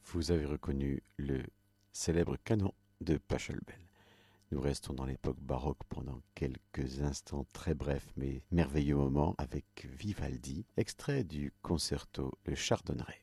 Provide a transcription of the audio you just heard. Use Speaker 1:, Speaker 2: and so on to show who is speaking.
Speaker 1: Vous avez reconnu le célèbre canon de Pachelbel. Nous restons dans l'époque baroque pendant quelques instants très brefs mais merveilleux moments avec Vivaldi, extrait du concerto Le Chardonneret.